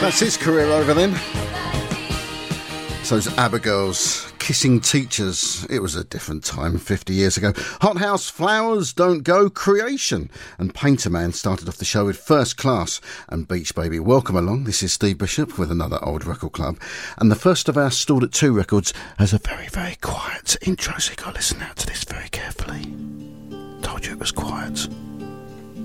That's his career over then. So those ABBA girls kissing teachers. It was a different time 50 years ago. Hot House, Flowers Don't Go, Creation. And Painter Man started off the show with First Class and Beach Baby. Welcome along. This is Steve Bishop with another Old Record Club. And the first of our Stalled at 2 records has a very, very quiet intro. So you've got to listen out to this very carefully. Told you it was quiet.